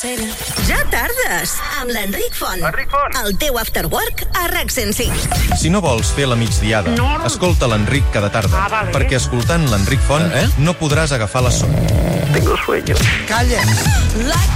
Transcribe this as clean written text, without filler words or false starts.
Ja tardes, amb l'Enric Font. Enric Font. El teu after work a RAC 105. Si no vols fer la migdiada, escolta l'Enric cada tarda, perquè escoltant l'Enric Font no podràs agafar la son. Tengo sueño. Calla! Like